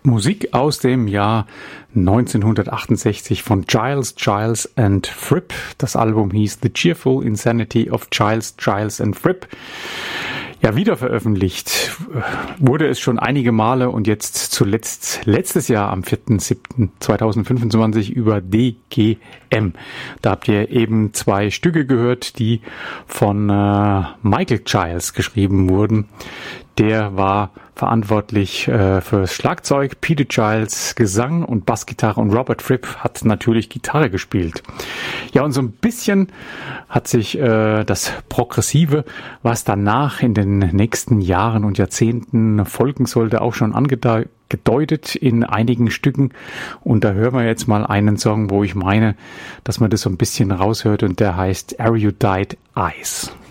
Musik aus dem Jahr 1968 von Giles and Fripp. Das Album hieß The Cheerful Insanity of Giles and Fripp. Ja, wieder veröffentlicht wurde es schon einige Male und jetzt zuletzt letztes Jahr am 4.7.2025 über DGM. Da habt ihr eben 2 Stücke gehört, die von Michael Giles geschrieben wurden. Der war verantwortlich fürs Schlagzeug, Peter Giles Gesang und Bassgitarre und Robert Fripp hat natürlich Gitarre gespielt. Ja, und so ein bisschen hat sich das Progressive, was danach in den nächsten Jahren und Jahrzehnten folgen sollte, auch schon gedeutet in einigen Stücken. Und da hören wir jetzt mal einen Song, wo ich meine, dass man das so ein bisschen raushört und der heißt Erudite Eyes.